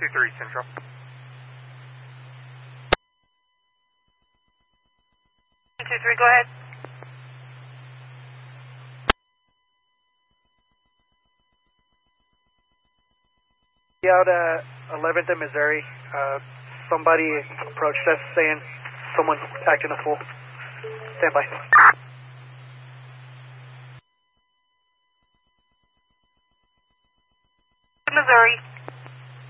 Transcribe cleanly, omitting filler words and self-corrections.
2-3 Central. Two, three, go ahead. Out 11th and Missouri, somebody approached us saying someone's acting a fool. Stand by.